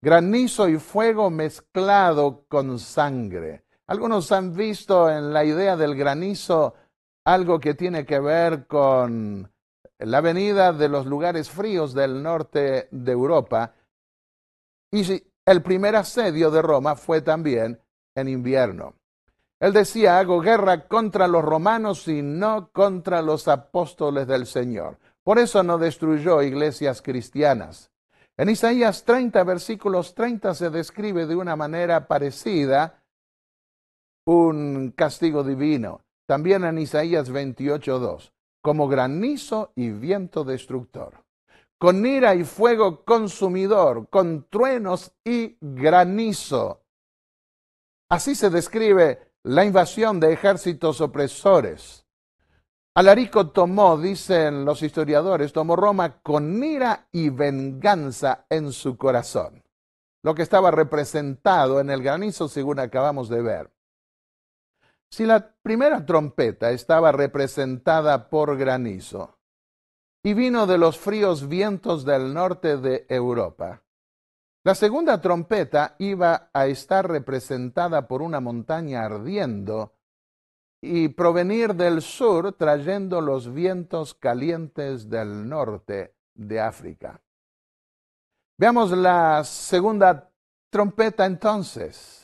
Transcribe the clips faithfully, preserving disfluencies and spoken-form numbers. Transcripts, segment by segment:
granizo y fuego mezclado con sangre. Algunos han visto en la idea del granizo algo que tiene que ver con la venida de los lugares fríos del norte de Europa. Y el primer asedio de Roma fue también en invierno. Él decía, hago guerra contra los romanos y no contra los apóstoles del Señor. Por eso no destruyó iglesias cristianas. En Isaías treinta, versículos treinta, se describe de una manera parecida un castigo divino. También en Isaías veintiocho, dos, como granizo y viento destructor, con ira y fuego consumidor, con truenos y granizo. Así se describe la invasión de ejércitos opresores. Alarico tomó, dicen los historiadores, tomó Roma con ira y venganza en su corazón, lo que estaba representado en el granizo según acabamos de ver. Si la primera trompeta estaba representada por granizo y vino de los fríos vientos del norte de Europa, la segunda trompeta iba a estar representada por una montaña ardiendo y provenir del sur trayendo los vientos calientes del norte de África. Veamos la segunda trompeta entonces.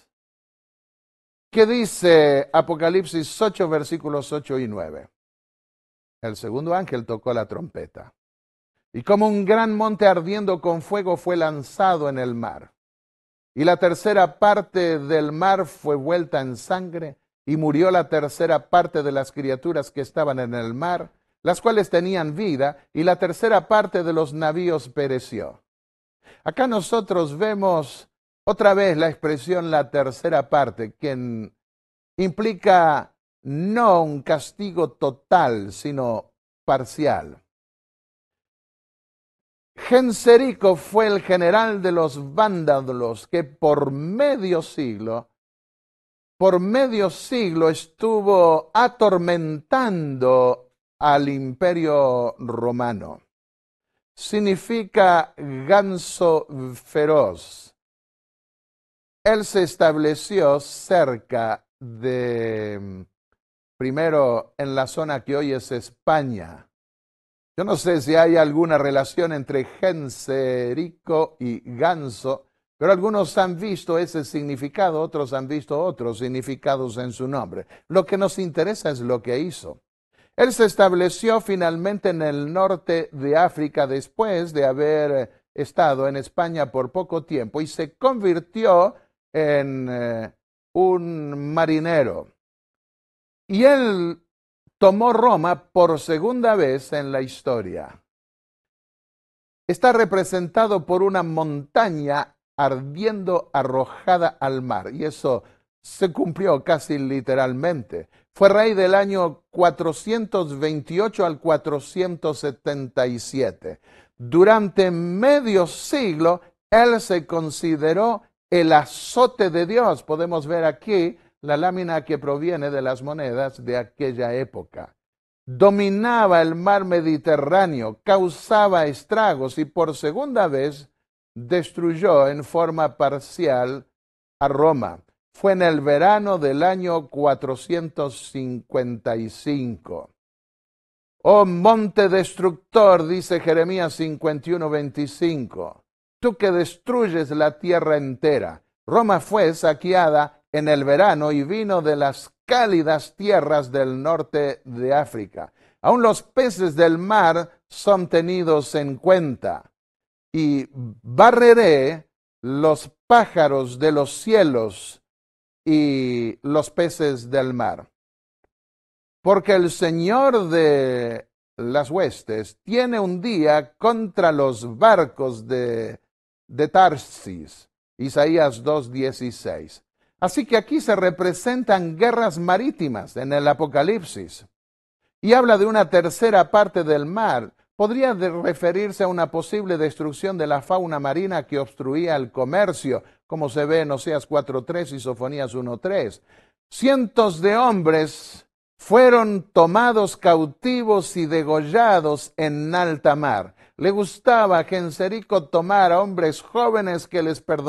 ¿Qué dice Apocalipsis ocho, versículos ocho y nueve? El segundo ángel tocó la trompeta, y como un gran monte ardiendo con fuego fue lanzado en el mar. Y la tercera parte del mar fue vuelta en sangre, y murió la tercera parte de las criaturas que estaban en el mar, las cuales tenían vida, y la tercera parte de los navíos pereció. Acá nosotros vemos otra vez la expresión la tercera parte, que implica no un castigo total, sino parcial. Genserico fue el general de los vándalos que por medio siglo, por medio siglo estuvo atormentando al imperio romano. Significa ganso feroz. Él se estableció cerca de, primero en la zona que hoy es España. Yo no sé si hay alguna relación entre Genserico y ganso, pero algunos han visto ese significado, otros han visto otros significados en su nombre. Lo que nos interesa es lo que hizo. Él se estableció finalmente en el norte de África después de haber estado en España por poco tiempo y se convirtió en eh, un marinero. Y él tomó Roma por segunda vez en la historia. Está representado por una montaña ardiendo arrojada al mar, y eso se cumplió casi literalmente. Fue rey del año cuatrocientos veintiocho al cuatrocientos setenta y siete. Durante medio siglo, él se consideró el azote de Dios. Podemos ver aquí la lámina que proviene de las monedas de aquella época. Dominaba el mar Mediterráneo, causaba estragos y por segunda vez destruyó en forma parcial a Roma. Fue en el verano del año cuatrocientos cincuenta y cinco. Oh monte destructor, dice Jeremías cincuenta y uno, veinticinco, tú que destruyes la tierra entera. Roma fue saqueada en el verano y vino de las cálidas tierras del norte de África. Aún los peces del mar son tenidos en cuenta. Y barreré los pájaros de los cielos y los peces del mar. Porque el Señor de las huestes tiene un día contra los barcos de, de Tarsis. Isaías dos, dieciséis. Así que aquí se representan guerras marítimas en el Apocalipsis. Y habla de una tercera parte del mar. Podría referirse a una posible destrucción de la fauna marina que obstruía el comercio, como se ve en Oseas cuatro, tres y Sofonías uno, tres. Cientos de hombres fueron tomados cautivos y degollados en alta mar. Le gustaba a Genserico tomar a hombres jóvenes que les perdonaban